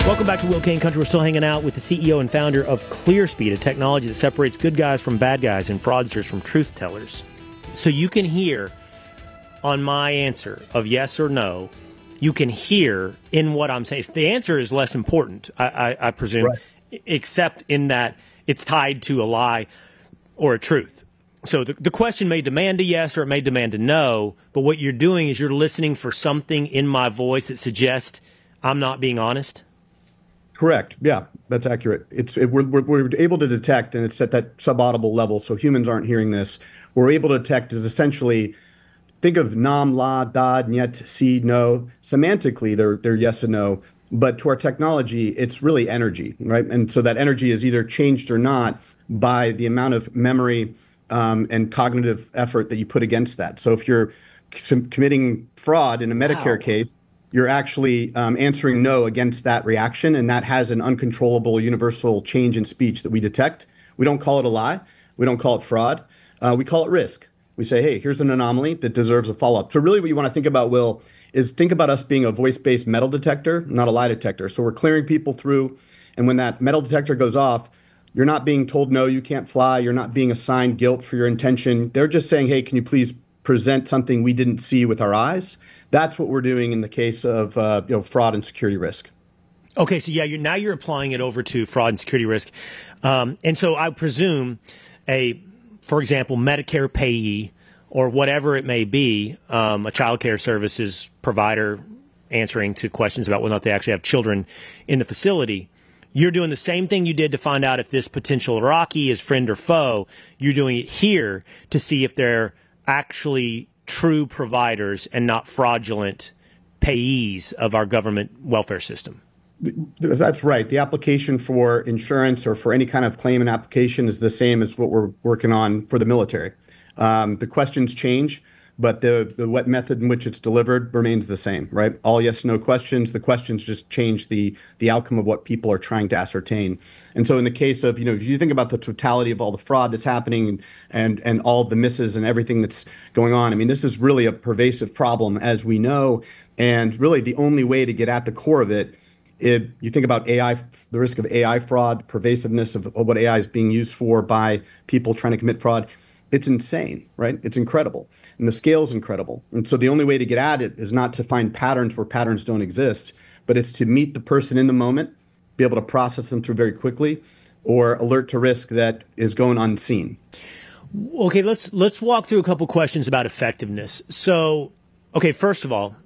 Welcome back to Will Kane Country. We're still hanging out with the CEO and founder of ClearSpeed, a technology that separates good guys from bad guys and fraudsters from truth tellers. So you can hear on my answer of yes or no, you can hear in what I'm saying. The answer is less important, I presume, right, except in that it's tied to a lie or a truth. So the question may demand a yes or it may demand a no, but what you're doing is you're listening for something in my voice that suggests I'm not being honest. Correct. Yeah, that's accurate. We're able to detect, and it's at that subaudible level, so humans aren't hearing this. We're able to detect is essentially, think of nam, la, da, niet, si, no. Semantically, they're yes and no, but to our technology, it's really energy, right? And so that energy is either changed or not by the amount of memory and cognitive effort that you put against that. So if you're committing fraud in a Medicare case, you're actually answering no against that reaction, and that has an uncontrollable universal change in speech that we detect. We don't call it a lie. We don't call it fraud. We call it risk. We say, hey, here's an anomaly that deserves a follow-up. So really what you want to think about, Will, is think about us being a voice-based metal detector, not a lie detector. So we're clearing people through, and when that metal detector goes off, you're not being told, no, you can't fly. You're not being assigned guilt for your intention. They're just saying, hey, can you please present something we didn't see with our eyes? That's what we're doing in the case of fraud and security risk. Okay, so yeah, now you're applying it over to fraud and security risk. And so I presume for example, Medicare payee or whatever it may be, a child care services provider answering to questions about whether or not they actually have children in the facility. You're doing the same thing you did to find out if this potential Iraqi is friend or foe. You're doing it here to see if they're actually true providers and not fraudulent payees of our government welfare system. That's right. The application for insurance or for any kind of claim and application is the same as what we're working on for the military. The questions change, but the what method in which it's delivered remains the same, right? All yes, no questions. The questions just change the outcome of what people are trying to ascertain. And so in the case of, if you think about the totality of all the fraud that's happening and all the misses and everything that's going on, I mean, this is really a pervasive problem, as we know. And really the only way to get at the core of it, if you think about AI, the risk of AI fraud, the pervasiveness of what AI is being used for by people trying to commit fraud, it's insane, right? It's incredible. And the scale is incredible. And so the only way to get at it is not to find patterns where patterns don't exist, but it's to meet the person in the moment, be able to process them through very quickly, or alert to risk that is going unseen. Okay, let's walk through a couple questions about effectiveness. So, okay, first of all,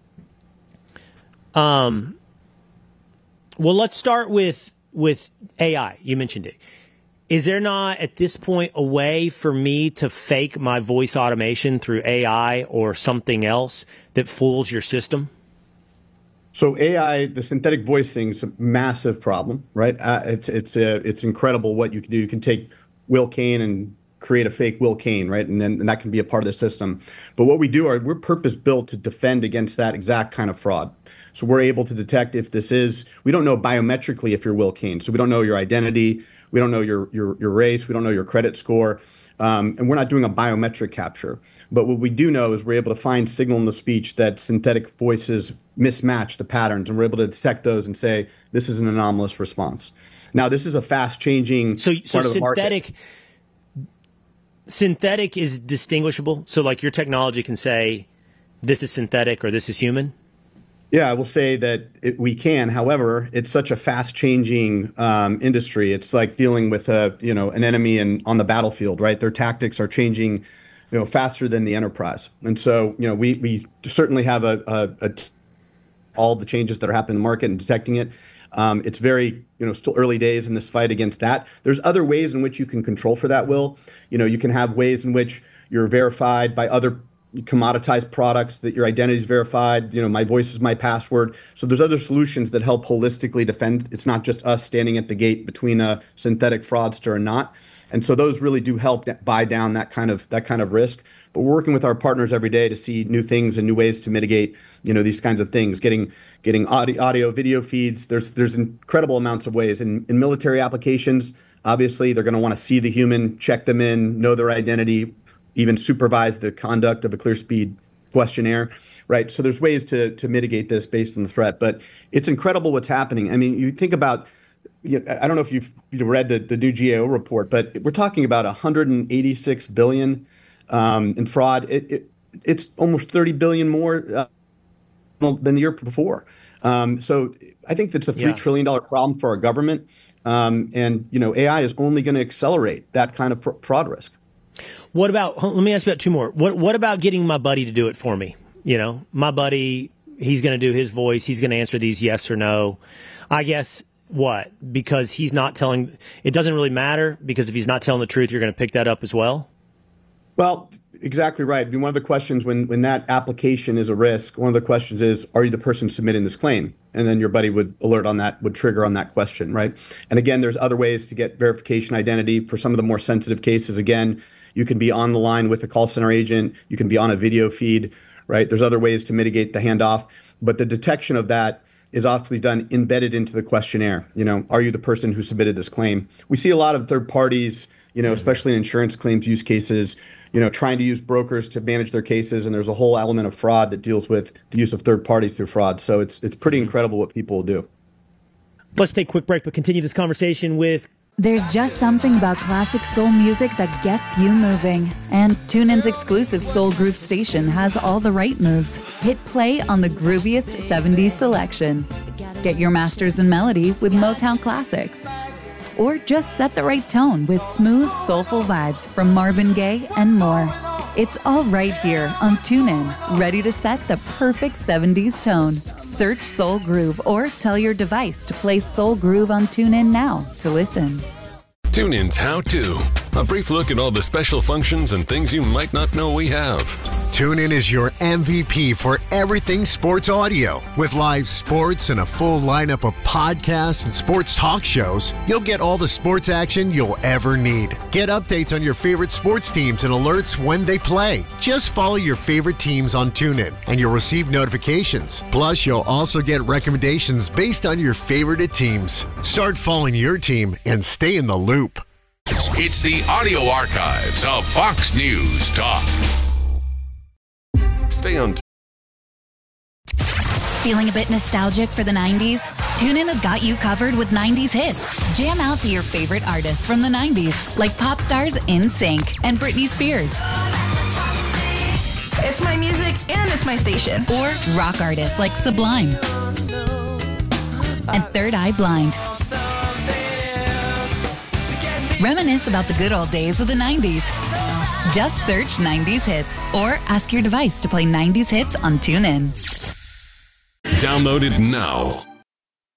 well, let's start with AI. You mentioned it. Is there not, at this point, a way for me to fake my voice automation through AI or something else that fools your system? So AI, the synthetic voice thing, is a massive problem, right? It's incredible what you can do. You can take Will Kane and create a fake Will Kane, right? And that can be a part of the system. But what we do we're purpose built to defend against that exact kind of fraud. So we're able to detect if we don't know biometrically if you're Will Kane. So we don't know your identity. We don't know your race. We don't know your credit score. And we're not doing a biometric capture. But what we do know is we're able to find signal in the speech that synthetic voices mismatch the patterns. And we're able to detect those and say, this is an anomalous response. Now, this is a fast-changing part of the market. Synthetic is distinguishable? So like your technology can say, this is synthetic or this is human? Yeah, I will say that we can. However, it's such a fast-changing industry. It's like dealing with an enemy on the battlefield, right? Their tactics are changing, faster than the enterprise. And so, we certainly have all the changes that are happening in the market and detecting it. It's very, still early days in this fight against that. There's other ways in which you can control for that, Will. You can have ways in which you're verified by other commoditized products, that your identity is verified, my voice is my password. So there's other solutions that help holistically defend. It's not just us standing at the gate between a synthetic fraudster and not. And so those really do help buy down that kind of risk. But we're working with our partners every day to see new things and new ways to mitigate, these kinds of things. Getting audio, video feeds. There's incredible amounts of ways. In military applications, obviously, they're going to want to see the human, check them in, know their identity, even supervise the conduct of a ClearSpeed questionnaire, right? So there's ways to mitigate this based on the threat, but it's incredible what's happening. I mean, you think about, I don't know if you've read the new GAO report, but we're talking about 186 billion in fraud. It's almost 30 billion more than the year before. So I think that's a $3 trillion problem for our government. And, AI is only going to accelerate that kind of fraud risk. What about, let me ask you about two more. What about getting my buddy to do it for me? My buddy, he's going to do his voice. He's going to answer these yes or no. I guess what? Because he's not telling, it doesn't really matter, because if he's not telling the truth, you're going to pick that up as well? Well, exactly right. I mean, one of the questions when that application is a risk, one of the questions is, are you the person submitting this claim? And then your buddy would alert on that, would trigger on that question, right? And again, there's other ways to get verification identity for some of the more sensitive cases. Again, you can be on the line with a call center agent. You can be on a video feed, right? There's other ways to mitigate the handoff. But the detection of that is often done embedded into the questionnaire. Are you the person who submitted this claim? We see a lot of third parties, especially in insurance claims use cases, trying to use brokers to manage their cases. And there's a whole element of fraud that deals with the use of third parties through fraud. So it's pretty incredible what people will do. Let's take a quick break, but continue this conversation with... There's just something about classic soul music that gets you moving. And TuneIn's exclusive Soul Groove station has all the right moves. Hit play on the grooviest 70s selection. Get your masters in melody with Motown classics. Or just set the right tone with smooth, soulful vibes from Marvin Gaye and more. It's all right here on TuneIn, ready to set the perfect 70s tone. Search Soul Groove or tell your device to play Soul Groove on TuneIn now to listen. TuneIn's How To. A brief look at all the special functions and things you might not know we have. TuneIn is your MVP for everything sports audio. With live sports and a full lineup of podcasts and sports talk shows, you'll get all the sports action you'll ever need. Get updates on your favorite sports teams and alerts when they play. Just follow your favorite teams on TuneIn and you'll receive notifications. Plus, you'll also get recommendations based on your favorite teams. Start following your team and stay in the loop. It's the audio archives of Fox News Talk. Stay on. Feeling a bit nostalgic for the 90s? TuneIn has got you covered with 90s hits. Jam out to your favorite artists from the 90s, like pop stars NSYNC and Britney Spears. It's my music and it's my station. Or rock artists like Sublime and Third Eye Blind. Reminisce about the good old days with the 90s. Just search 90s hits or ask your device to play 90s hits on TuneIn. Download it now.